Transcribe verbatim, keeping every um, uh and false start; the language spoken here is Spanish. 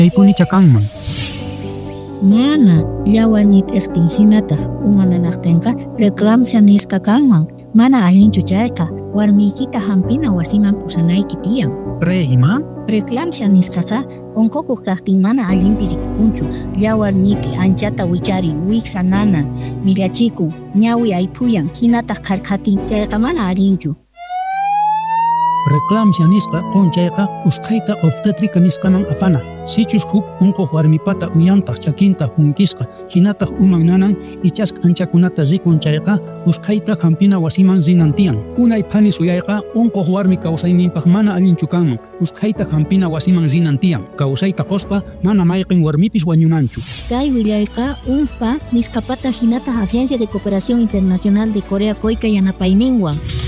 Kaypunicha kanman. Mana, llawanit extinsinata, umananaktenka, reclamsia niska kanman. Mana allinchu chayka, warmikita hampina wasiman pusanayki tiyan. Pre ima? Reclamsia niskaka, onkoku kaktin mana allimpi rikunchu, llawarnipi anchata wichari, wiksa nana, mirachiku, ñawi aypuyan, hinata karkatin, chayka mana allinchu. Reclamsia niska konchayqa uskayta obstetrica niskaman apana. Sichus huk unquq warmipata uyantaq chakinta hunkisqa hinataq uman nanan ichask anchakunata rikun chayqa uskayta hampina wasiman zinantiyan. Unay pani suyayqa unquq warmi kawsayninpaq mana allinchu kanman. Uskayta hampina wasiman zinantiyan. Kawsayta qospa mana mayqin warmipis wañunanchu. Kay willayqa unpa niskapata hinata Agencia de Cooperación Internacional de Corea Koyka yanapayninwan.